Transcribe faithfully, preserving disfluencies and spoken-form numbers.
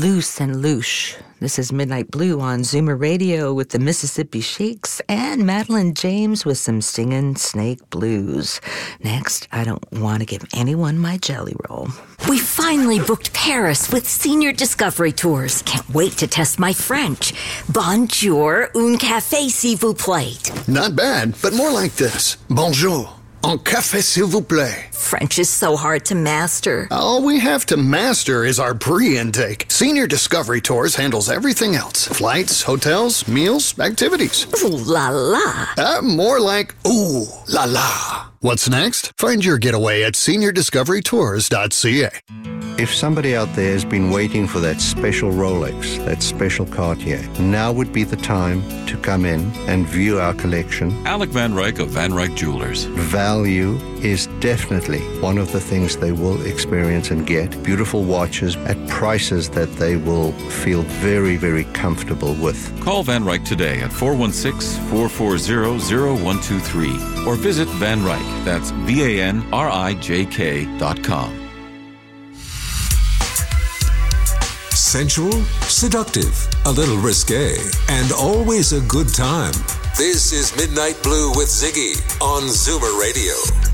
loose and louche. This is Midnight Blue on Zoomer Radio with the Mississippi Sheiks and Madeline James with some Singin' Snake Blues. Next, I don't want to give anyone my jelly roll. We finally booked Paris with Senior Discovery Tours. Can't wait to test my French. Bonjour, un café s'il vous plaît. Not bad, but more like this. Bonjour, un café s'il vous plaît. French is so hard to master. All we have to master is our pre-intake. Senior Discovery Tours handles everything else. Flights, hotels, meals, activities. Ooh la la. Uh, more like ooh la la. What's next? Find your getaway at senior discovery tours dot c a. If somebody out there has been waiting for that special Rolex, that special Cartier, now would be the time to come in and view our collection. Alec Van Ryk of Van Ryk Jewelers. Value is definitely one of the things they will experience and get. Beautiful watches at prices that they will feel very, very comfortable with. Call Van Ryk today at four one six, four four zero, zero one two three or visit Van Ryk. That's V A N R I J K dot com. Sensual, seductive, a little risque, and always a good time. This is Midnight Blue with Ziggy on Zoomer Radio.